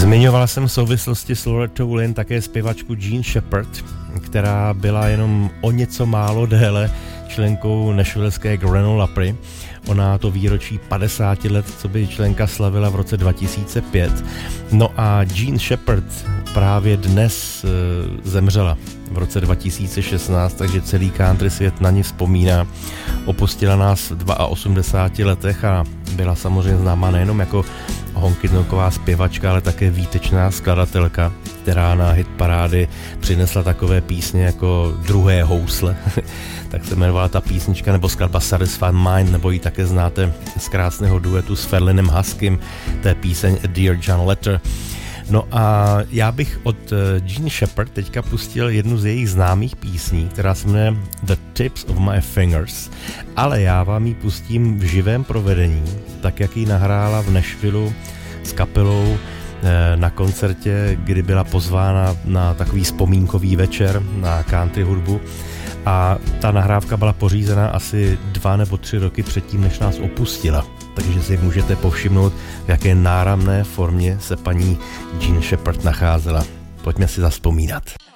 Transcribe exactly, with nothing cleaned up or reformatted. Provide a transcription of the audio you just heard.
Zmiňoval jsem v souvislosti s Loretou Lynn také zpěvačku Jean Shepherd, která byla jenom o něco málo déle členkou nashvilleské Granola Prix. Ona to výročí padesáti let, co by členka slavila v roce dva tisíce pět. No a Jean Shepherd právě dnes e, zemřela v roce dva tisíce šestnáct, takže celý country svět na ní vzpomíná. Opustila nás v osmdesáti dvou letech a byla samozřejmě známá nejenom jako honky-tonková zpěvačka, ale také výtečná skladatelka, která na hitparády přinesla takové písně jako Druhé housle, tak se jmenovala ta písnička, nebo skladba Satisfied Mind, nebo ji také znáte z krásného duetu s Ferlinem Huskym, to je píseň A Dear John Letter. No a já bych od Jean Shepherd teďka pustil jednu z jejich známých písní, která se jmenuje The Tips of My Fingers, ale já vám ji pustím v živém provedení, tak jak ji nahrála v Nashvilleu s kapelou na koncertě, kdy byla pozvána na takový vzpomínkový večer na country hudbu, a ta nahrávka byla pořízena asi dva nebo tři roky předtím, než nás opustila. Takže si můžete povšimnout, v jaké náramné formě se paní Jean Shepherd nacházela. Pojďme si zavzpomínat.